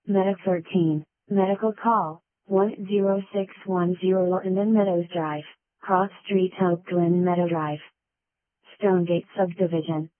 Medic 13, medical call, 10610 Linden Meadows Drive, Cross Street, Oakland Meadow Drive, Stonegate Subdivision.